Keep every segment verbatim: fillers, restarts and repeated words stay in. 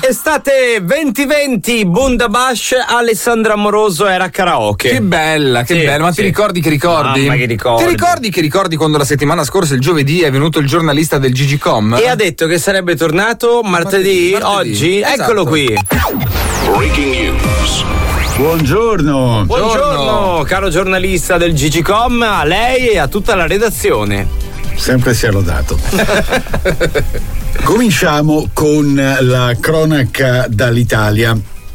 Estate venti venti, Bundabash, Alessandra Amoroso era karaoke. Che bella, che Sì, bella. Ma sì. ti ricordi che ricordi? Mamma, che ricordi. Ti ricordi che ricordi quando la settimana scorsa, il giovedì, è venuto il giornalista del Gigicom? E ha detto che sarebbe tornato martedì, Martedì, martedì. oggi. Esatto. Eccolo qui. Breaking news. Buongiorno. Buongiorno, caro giornalista del Gigicom, a lei e a tutta la redazione. Sempre sia lodato. Cominciamo con la cronaca dall'Italia.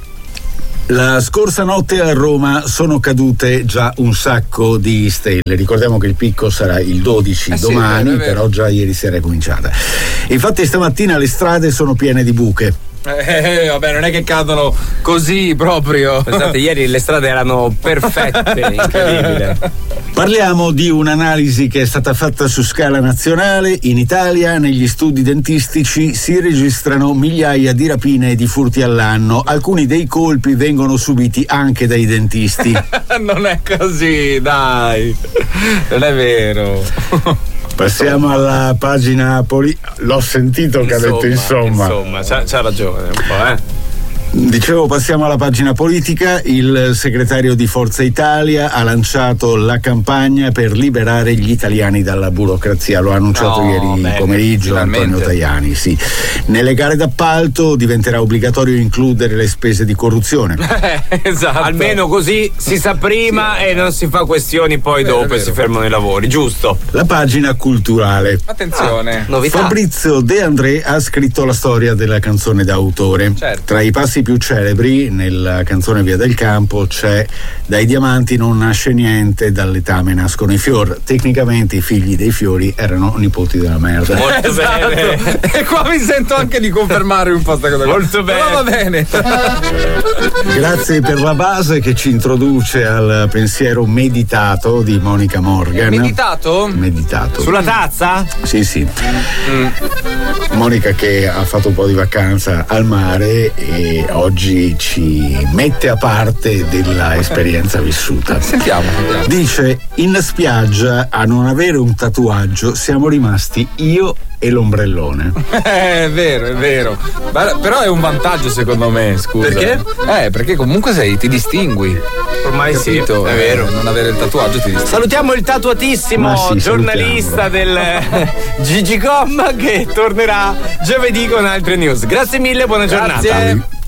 La scorsa notte a Roma sono cadute già un sacco di stelle. Ricordiamo che il picco sarà il dodici Eh sì, domani, è vero, è vero. però già ieri sera è cominciata. Infatti stamattina le strade sono piene di buche. Eh, vabbè, non è che cadono così proprio. Pensate, ieri le strade erano perfette, incredibile. Parliamo di un'analisi che è stata fatta su scala nazionale. In Italia, negli studi dentistici, si registrano migliaia di rapine e di furti all'anno. Alcuni dei colpi vengono subiti anche dai dentisti. Non è così, dai. Non è vero. Passiamo alla pagina poli... L'ho sentito che ha detto insomma. Insomma, c'ha, c'ha ragione un po', eh. Dicevo, passiamo alla pagina politica. Il segretario di Forza Italia ha lanciato la campagna per liberare gli italiani dalla burocrazia. Lo ha annunciato No, ieri bene, pomeriggio finalmente. Antonio Tajani. Sì. Nelle gare d'appalto diventerà obbligatorio includere le spese di corruzione. Eh, esatto. Almeno così si sa prima e non si fa questioni poi Vero, dopo e vero. si fermano i lavori, giusto? La pagina culturale. Attenzione. Novità. Fabrizio De André ha scritto la storia della canzone d'autore. Certo. Tra i passi più celebri nella canzone Via del Campo c'è "Dai diamanti non nasce niente, dall'etame nascono i fior". Tecnicamente i figli dei fiori erano nipoti della merda. Molto Esatto. bene. E qua mi sento anche di confermare un po' sta cosa. Molto Però va bene. Grazie per la base che ci introduce al pensiero meditato di Monica Morgan. Meditato? Meditato. Sulla tazza? Sì, sì. Monica che ha fatto un po' di vacanza al mare e oggi ci mette a parte della esperienza vissuta. Sentiamo, sentiamo. Dice: in spiaggia a non avere un tatuaggio siamo rimasti io e l'ombrellone. Eh, è vero, è vero. Ma- però è un vantaggio secondo me, scusa. Perché? Eh, perché comunque sei, ti distingui. Ormai sì, Capito? è vero. Eh, non avere il tatuaggio ti distingui. Salutiamo il tatuatissimo Ma sì, giornalista del Gigicom che tornerà giovedì con altre news. Grazie mille, buona giornata. Grazie.